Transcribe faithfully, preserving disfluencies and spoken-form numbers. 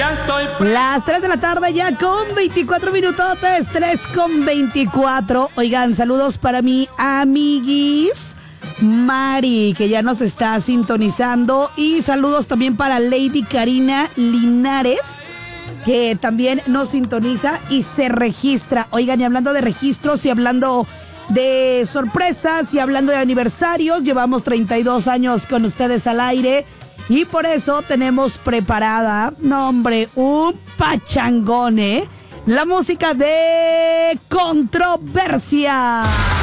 Ya estoy pre- Las tres de la tarde ya con veinticuatro minutotes, tres con veinticuatro. Oigan, saludos para mi amiguis Mari, que ya nos está sintonizando. Y saludos también para Lady Karina Linares, que también nos sintoniza y se registra. Oigan, y hablando de registros y hablando de sorpresas y hablando de aniversarios, llevamos treinta y dos años con ustedes al aire y por eso tenemos preparada, no hombre, un pachangón, ¿eh? La música de Controversia.